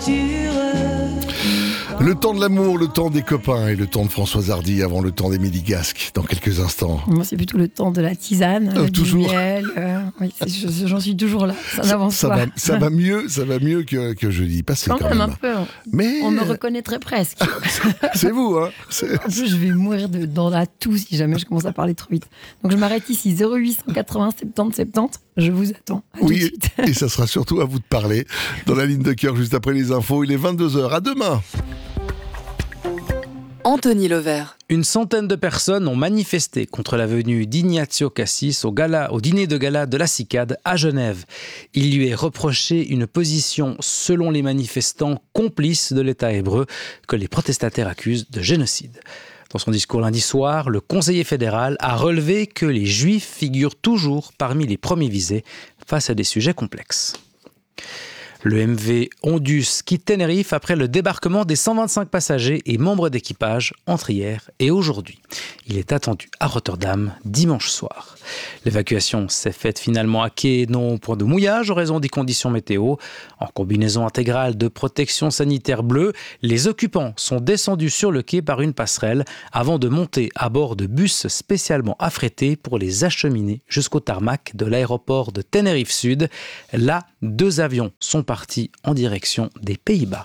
Le temps de l'amour, le temps des copains et le temps de Françoise Hardy avant le temps d'Émilie Gasque dans quelques instants. Moi, c'est plutôt le temps de la tisane, toujours. du miel. Oui, j'en suis toujours là. Ça n'avance pas. Ça va mieux que jeudi. Passé quand même un peu. Mais on me reconnaîtrait presque. C'est vous, hein. En plus, je vais mourir dans la toux si jamais je commence à parler trop vite. Donc, je m'arrête ici. 0880 70 70. Je vous attends. À tout de suite. Et ça sera surtout à vous de parler dans la ligne de cœur juste après les infos. Il est 22h. À demain. Anthony Levert. Une centaine de personnes ont manifesté contre la venue d'Ignazio Cassis au dîner de gala de la Cicade à Genève. Il lui est reproché une position, selon les manifestants, complice de l'État hébreu, que les protestataires accusent de génocide. Dans son discours lundi soir, le conseiller fédéral a relevé que les Juifs figurent toujours parmi les premiers visés face à des sujets complexes. Le MV Ondus quitte Tenerife après le débarquement des 125 passagers et membres d'équipage entre hier et aujourd'hui. Il est attendu à Rotterdam dimanche soir. L'évacuation s'est faite finalement à quai, non au point de mouillage en raison des conditions météo. En combinaison intégrale de protection sanitaire bleue, les occupants sont descendus sur le quai par une passerelle avant de monter à bord de bus spécialement affrétés pour les acheminer jusqu'au tarmac de l'aéroport de Tenerife Sud. Là, 2 avions sont partis en direction des Pays-Bas.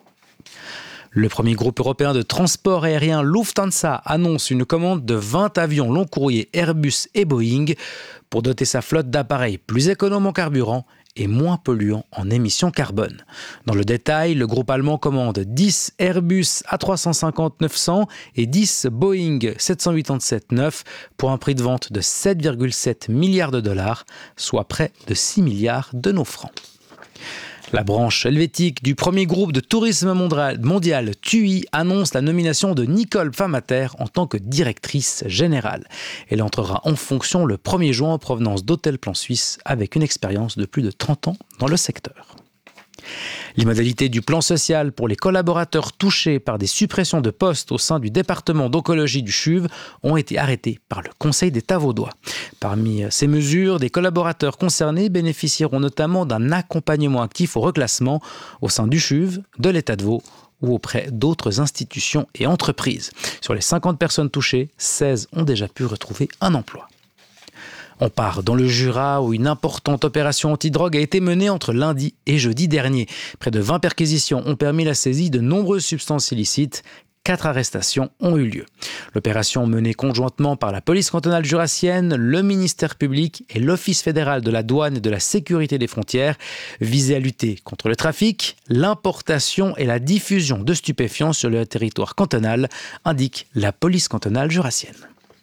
Le premier groupe européen de transport aérien Lufthansa annonce une commande de 20 avions long courrier Airbus et Boeing pour doter sa flotte d'appareils plus économes en carburant et moins polluants en émissions carbone. Dans le détail, le groupe allemand commande 10 Airbus A350-900 et 10 Boeing 787-9 pour un prix de vente de 7,7 milliards de dollars, soit près de 6 milliards de nos francs. La branche helvétique du premier groupe de tourisme mondial TUI annonce la nomination de Nicole Pfammater en tant que directrice générale. Elle entrera en fonction le 1er juin en provenance d'Hôtel Plan Suisse avec une expérience de plus de 30 ans dans le secteur. Les modalités du plan social pour les collaborateurs touchés par des suppressions de postes au sein du département d'oncologie du CHUV ont été arrêtées par le Conseil d'État vaudois. Parmi ces mesures, des collaborateurs concernés bénéficieront notamment d'un accompagnement actif au reclassement au sein du CHUV, de l'État de Vaud ou auprès d'autres institutions et entreprises. Sur les 50 personnes touchées, 16 ont déjà pu retrouver un emploi. On part dans le Jura où une importante opération antidrogue a été menée entre lundi et jeudi dernier. Près de 20 perquisitions ont permis la saisie de nombreuses substances illicites. 4 arrestations ont eu lieu. L'opération menée conjointement par la police cantonale jurassienne, le ministère public et l'Office fédéral de la douane et de la sécurité des frontières visait à lutter contre le trafic, l'importation et la diffusion de stupéfiants sur le territoire cantonal, indique la police cantonale jurassienne.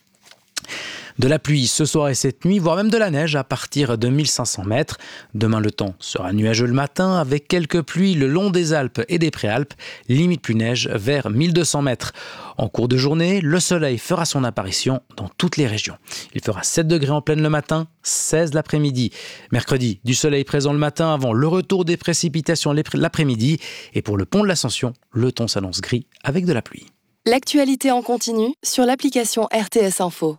De la pluie ce soir et cette nuit, voire même de la neige à partir de 1500 mètres. Demain, le temps sera nuageux le matin avec quelques pluies le long des Alpes et des Préalpes, limite pluie-neige vers 1200 mètres. En cours de journée, le soleil fera son apparition dans toutes les régions. Il fera 7 degrés en pleine le matin, 16 l'après-midi. Mercredi, du soleil présent le matin avant le retour des précipitations l'après-midi. Et pour le pont de l'Ascension, le temps s'annonce gris avec de la pluie. L'actualité en continu sur l'application RTS Info.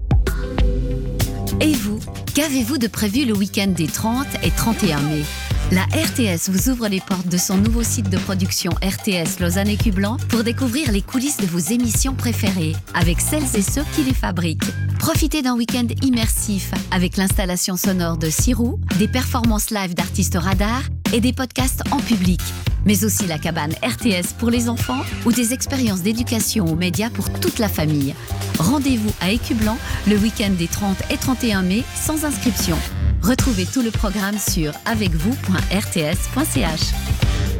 Et vous, qu'avez-vous de prévu le week-end des 30 et 31 mai ? La RTS vous ouvre les portes de son nouveau site de production RTS Lausanne et Cublan pour découvrir les coulisses de vos émissions préférées avec celles et ceux qui les fabriquent. Profitez d'un week-end immersif avec l'installation sonore de Sirou, des performances live d'artistes radars et des podcasts en public. Mais aussi la cabane RTS pour les enfants ou des expériences d'éducation aux médias pour toute la famille. Rendez-vous à Écublan le week-end des 30 et 31 mai sans inscription. Retrouvez tout le programme sur avecvous.rts.ch.